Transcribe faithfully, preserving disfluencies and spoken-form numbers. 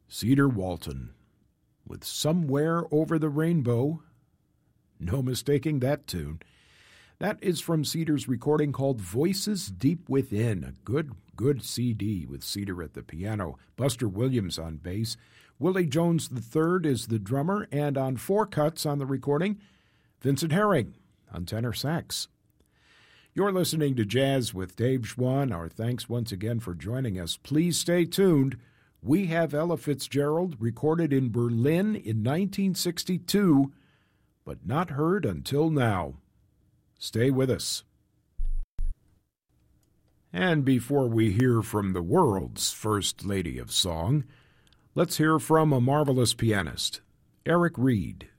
Cedar Walton with Somewhere Over the Rainbow. No mistaking that tune. That is from Cedar's recording called Voices Deep Within, a good, good C D with Cedar at the piano, Buster Williams on bass. Willie Jones the third is the drummer, and on four cuts on the recording, Vincent Herring on tenor sax. You're listening to Jazz with Dave Schwann. Our thanks once again for joining us. Please stay tuned. We have Ella Fitzgerald, recorded in Berlin in nineteen sixty-two, but not heard until now. Stay with us. And before we hear from the world's first lady of song, let's hear from a marvelous pianist, Eric Reed.